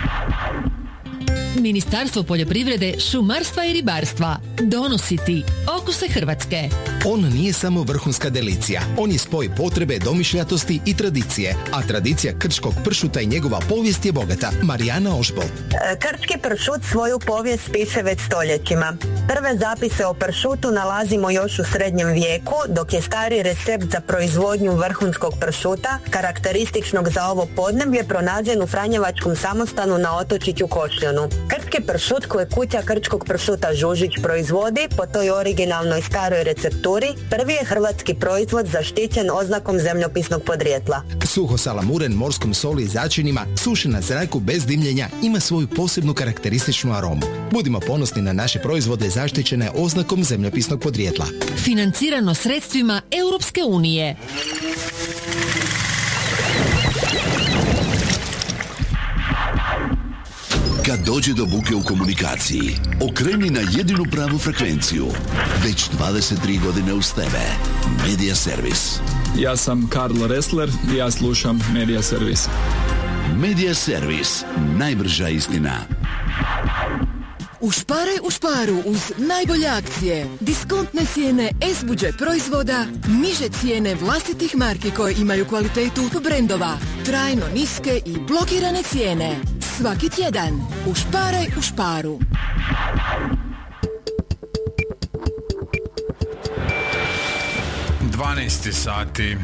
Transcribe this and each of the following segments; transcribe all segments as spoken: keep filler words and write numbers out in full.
Ministarstvo poljoprivrede, šumarstva i ribarstva donosi ti Okuse Hrvatske. On nije samo vrhunska delicija, on je spoj potrebe, domišljatosti i tradicije, a tradicija krčkog pršuta i njegova povijest je bogata. Marijana Ožbolt. Krčki pršut svoju povijest piše već stoljećima. Prve zapise o pršutu nalazimo još u srednjem vijeku, dok je stari recept za proizvodnju vrhunskog pršuta, karakterističnog za ovo podneblje, pronađen u franjevačkom samostanu na otočiću Košljonu. Krčki pršut koje kuća krčkog pršuta Žužić proizvodi po toj originalnoj staroj recepturi, prvi je hrvatski proizvod zaštićen oznakom zemljopisnog podrijetla. Suho salamuren morskom soli i začinima, sušen na zraku bez dimljenja, ima svoju posebnu karakterističnu aromu. Budimo ponosni na naše proizvode zaštićene oznakom zemljopisnog podrijetla. Financirano sredstvima Europske unije. Kad dođe do buke u komunikaciji, okreni na jedinu pravu frekvenciju. Već dvadeset tri godine uz tebe. Media Servis. Ja sam Karlo Ressler i ja slušam Media Servis. Media Servis. Najbrža istina. Ušparaj u šparu uz najbolje akcije. Diskontne cijene S-Budget proizvoda, niže cijene vlastitih marki koje imaju kvalitetu brendova, trajno niske i blokirane cijene. Svaki tjedan. Ušparaj u šparu. dvanaest sati.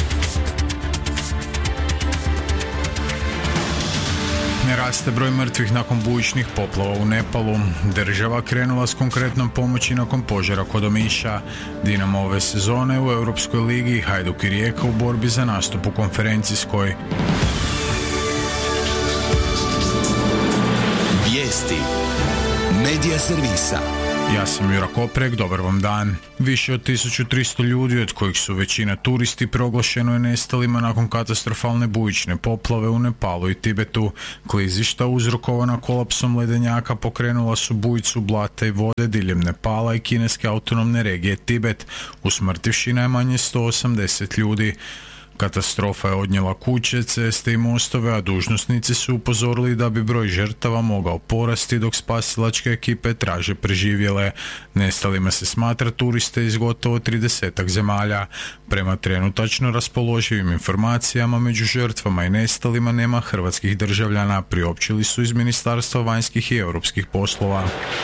Ne raste broj mrtvih nakon bujičnih poplava u Nepalu. Država krenula s konkretnom pomoći nakon požara kod Omiša. Dinamo ove sezone u Europskoj ligi, Hajduk i Rijeka u borbi za nastup u konferencijskoj. Vijesti Media Servisa. Ja sam Jura Koprek, dobar vam dan. Više od tisuću tristo ljudi, od kojih su većina turisti, proglašeno je nestalima nakon katastrofalne bujične poplave u Nepalu i Tibetu. Klizišta uzrokovana kolapsom ledenjaka pokrenula su bujicu blata i vode diljem Nepala i kineske autonomne regije Tibet, usmrtivši najmanje sto osamdeset ljudi. Katastrofa je odnijela kuće, ceste i mostove, a dužnosnici su upozorili da bi broj žrtava mogao porasti dok spasilačke ekipe traže preživjele. Nestalima se smatra turiste iz gotovo tridesetak zemalja. Prema trenutačno raspoloživim informacijama, među žrtvama i nestalima nema hrvatskih državljana, priopćili su iz Ministarstva vanjskih i europskih poslova.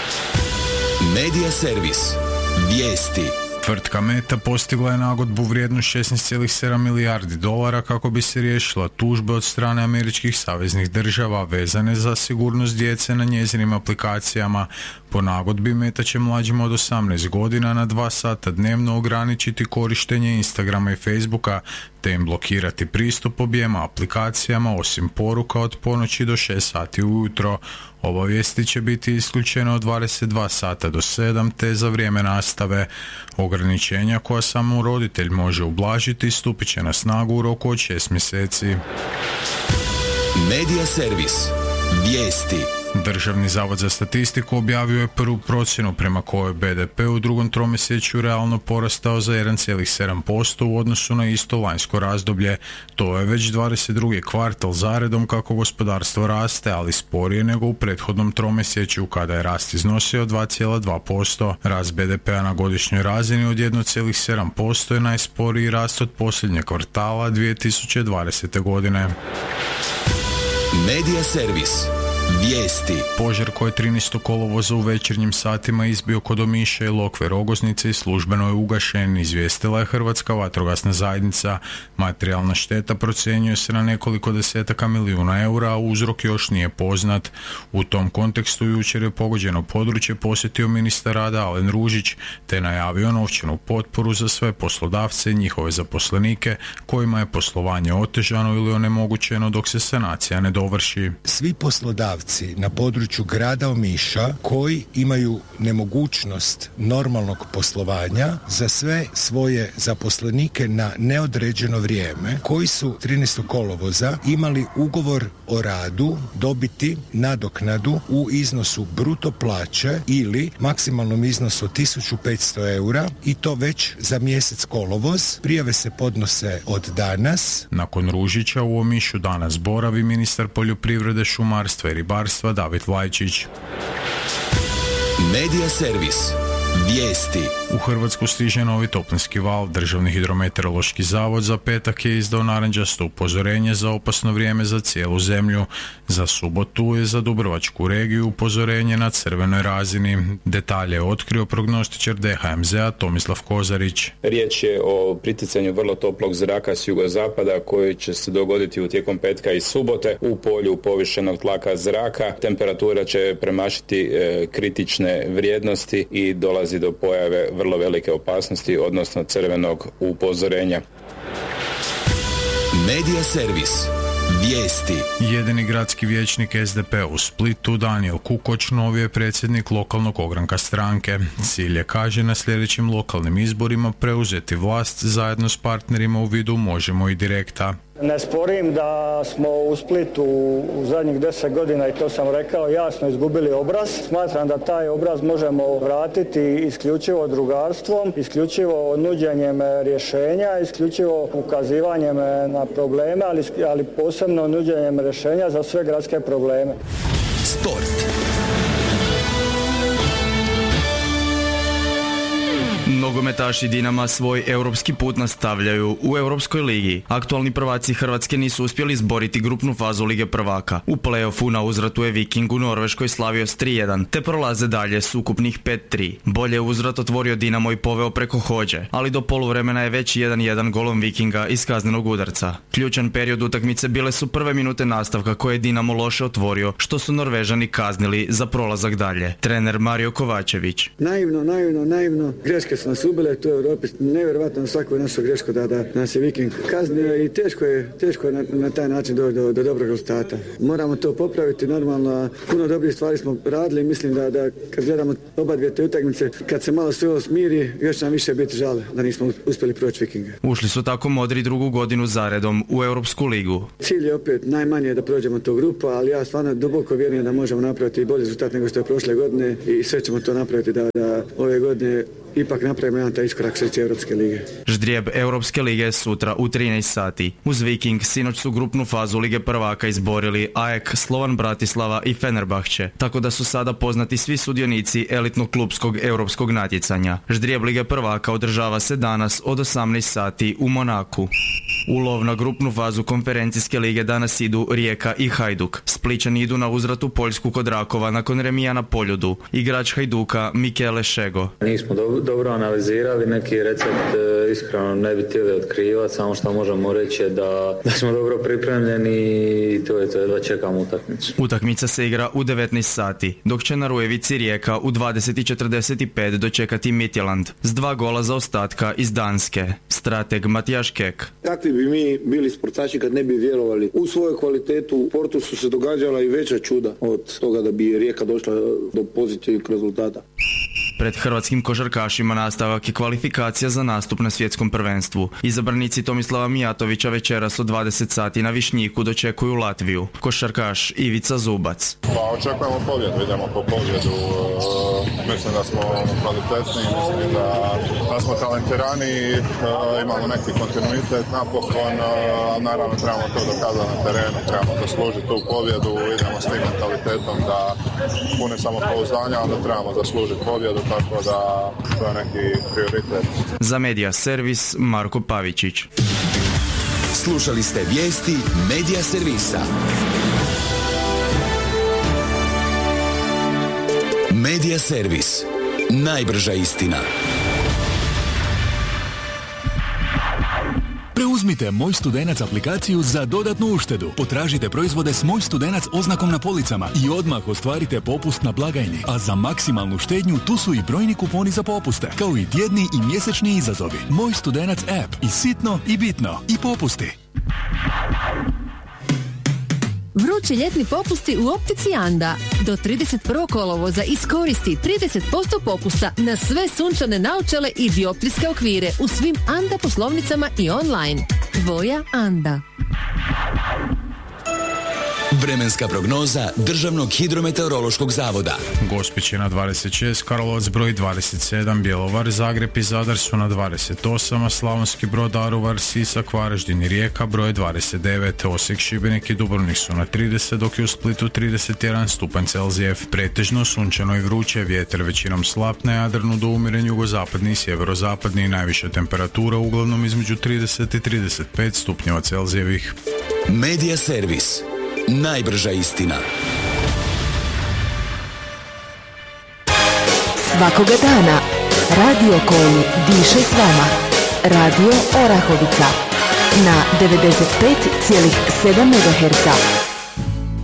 Media Servis. Vijesti. Tvrtka Meta postigla je nagodbu vrijednu šesnaest zarez sedam milijardi dolara kako bi se riješila tužbe od strane američkih saveznih država vezane za sigurnost djece na njezinim aplikacijama. Po nagodbi Meta će mlađima od osamnaest godina na dva sata dnevno ograničiti korištenje Instagrama i Facebooka, te im blokirati pristup objema aplikacijama osim poruka od ponoći do šest sati ujutro. Obavijesti će biti isključene od dvadeset dva sata do sedam te za vrijeme nastave. Ograničenja koja samo roditelj može ublažiti stupit će na snagu u roku od šest mjeseci. Media Servis. Vijesti. Državni zavod za statistiku objavio je prvu procjenu prema kojoj be de pe u drugom tromjesečju realno porastao za jedan zarez sedam posto u odnosu na isto lanjsko razdoblje. To je već dvadeset drugi kvartal zaredom kako gospodarstvo raste, ali sporije nego u prethodnom tromjesečju kada je rast iznosio dva zarez dva posto. Rast be de pea na godišnjoj razini od jedan zarez sedam posto je najsporiji rast od posljednjeg kvartala dvije tisuće dvadesete godine. Media Servis. Vijesti. Požar koji je trinaestog kolovoza u večernjim satima izbio kod Omiša i Lokve Rogoznice i službeno je ugašen, izvijestila je Hrvatska vatrogasna zajednica. Materijalna šteta procjenjuje se na nekoliko desetaka milijuna eura, a uzrok još nije poznat. U tom kontekstu jučer je pogođeno područje posjetio ministar rada Alen Ružić, te najavio novčanu potporu za sve poslodavce i njihove zaposlenike kojima je poslovanje otežano ili onemogućeno dok se sanacija ne dovrši. Svi poslodavci na području grada Omiša koji imaju nemogućnost normalnog poslovanja za sve svoje zaposlenike na neodređeno vrijeme, koji su trinaestog kolovoza imali ugovor o radu dobiti nadoknadu u iznosu bruto plaće ili maksimalnom iznosu tisuću petsto eura i to već za mjesec kolovoz. Prijave se podnose od danas. Nakon Ružića u Omišu danas boravi ministar poljoprivrede, šumarstva i ribarstva David Vlajčić. Medija servis. Vijesti. U Hrvatsku stiže novi toplinski val. Državni hidrometeorološki zavod za petak je izdao narančasto upozorenje za opasno vrijeme za cijelu zemlju. Za subotu je za Dubrovačku regiju upozorenje na crvenoj razini. Detalje je otkrio prognostičar D H M Z a Tomislav Kozarić. Riječ je o priticanju vrlo toplog zraka s jugozapada koji će se dogoditi u tijekom petka i subote u polju povišenog tlaka zraka. Temperatura će premašiti e, kritične vrijednosti i dolazi do pojave vrlo velike opasnosti, odnosno crvenog upozorenja. Medija servis. Vijesti. Jedini gradski vijećnik S D P u Splitu, Danijel Kukoč, novi je predsjednik lokalnog ogranka stranke. Cilj je, kaže, na sljedećim lokalnim izborima preuzeti vlast zajedno s partnerima u vidu Možemo i Direkta. Ne sporim da smo u Splitu u zadnjih deset godina, i to sam rekao, jasno izgubili obraz. Smatram da taj obraz možemo vratiti isključivo drugarstvom, isključivo nuđenjem rješenja, isključivo ukazivanjem na probleme, ali, ali posebno nuđenjem rješenja za sve gradske probleme. Sport. Nogometaši Dinama svoj europski put nastavljaju u Europskoj ligi. Aktualni prvaci Hrvatske nisu uspjeli izboriti grupnu fazu Lige prvaka. U play-offu na uzvratu je Viking u Norveškoj slavio s tri jedan, te prolaze dalje s ukupnih pet tri. Bolje je uzvrat otvorio Dinamo i poveo preko Hođe, ali do poluvremena je već jedan jedan golom Vikinga iz kaznenog udarca. Ključan period utakmice bile su prve minute nastavka koje je Dinamo loše otvorio, što su Norvežani kaznili za prolazak dalje. Trener Mario Kovačević. Naivno, naivno, naivno. Greške su nas ubile, to je u Europi nevjerovatno svako je našu grešku da, da nas je Viking kaznio i teško je, teško je na, na taj način doći do, do dobrog rezultata. Moramo to popraviti, normalno, puno dobrih stvari smo radili, mislim da, da kad gledamo oba dvije te utakmice, kad se malo sve ovo smiri, još nam više biti žale da nismo uspjeli proći Vikinga. Ušli su tako modri drugu godinu zaredom u Europsku ligu. Cilj je opet najmanje da prođemo tu grupu, ali ja stvarno duboko vjerujem da možemo napraviti bolji rezultat nego što je prošle godine i sve ćemo to napraviti da, da ove godine ipak napravimo jedan taj iskorak sveće Europske lige. Ždrijeb Europske lige je sutra u trinaest sati. Uz Viking sinoć su grupnu fazu Lige prvaka izborili A E K, Slovan Bratislava i Fenerbahče, tako da su sada poznati svi sudionici elitnog klubskog europskog natjecanja. Ždrijeb Lige prvaka održava se danas od osamnaest sati u Monaku. U lov na grupnu fazu konferencijske lige danas idu Rijeka i Hajduk. Splićani idu na uzvrat u Poljsku kod Rakova nakon remija na Poljudu. Igrač Hajduka Mikele Šego. Nismo do- dobro analizirali, neki recept e, iskreno ne bi htjeli otkrivati, samo što možemo reći da, da smo dobro pripremljeni i to je to, jedva čekamo utakmicu. Utakmica se igra u devetnaest sati, dok će na Rujevici Rijeka u dvadeset i četrdeset pet dočekati Midtjylland s dva gola za ostatka iz Danske. Strateg Matijaš Kek. Kakvi bi mi bili sportaši kad ne bi vjerovali u svoju kvalitetu? U Portu su se događala i veća čuda od toga da bi Rijeka došla do pozitivnih rezultata. Pred hrvatskim košarkašima nastavak je kvalifikacija za nastup na svjetskom prvenstvu. Izabranici Tomislava Mijatovića večeras od dvadeset sati na Višnjiku dočekuju Latviju. Košarkaš Ivica Zubac. Pa očekujemo pobjedu, idemo po pobjedu. Mislim da smo kvalitetni, mislim da, da smo talentirani, imamo neki kontinuitet napokon, naravno trebamo to dokazati na terenu, trebamo zaslužiti tu pobjedu, idemo s tim mentalitetom da pune samopouzdanja, onda trebamo zaslužiti pobjedu, tako da to je neki prioritet. Za Medija servis Marko Pavičić. Slušali ste vijesti Medija servisa. Medija servis. Najbrža istina. Preuzmite Moj Studenac aplikaciju za dodatnu uštedu. Potražite proizvode s Moj Studenac oznakom na policama i odmah ostvarite popust na blagajni. A za maksimalnu štednju tu su i brojni kuponi za popuste, kao i tjedni i mjesečni izazovi. Moj Studenac app. I sitno i bitno. I popusti. Vrući ljetni popusti u optici Anda. Do trideset prvog kolovoza iskoristi trideset posto popusta na sve sunčane naočale i dioptrijske okvire u svim Anda poslovnicama i online. Tvoja Anda. Vremenska prognoza Državnog hidrometeorološkog zavoda. Gospić je na dvadeset šest, Karlovac broj dvadeset sedam, Bjelovar, Zagreb i Zadar su na dvadeset osam, a Slavonski Brod, Daruvar, Sisak, Varaždin i Rijeka broj dvadeset devet, Osijek, Šibenik i Dubrovnik su na trideset, dok je u Splitu trideset jedan stupanj Celzijev. Pretežno sunčano i vruće, vjetar većinom slab na Jadranu do umiren jugozapadni i sjeverozapadni i najviša temperatura uglavnom između trideset i trideset pet stupnjeva Celzijevih. Medija servis. Najbrža istina. Svakoga dana radio koji diše s vama. Radio Orahovica na devedeset pet zarez sedam megaherca.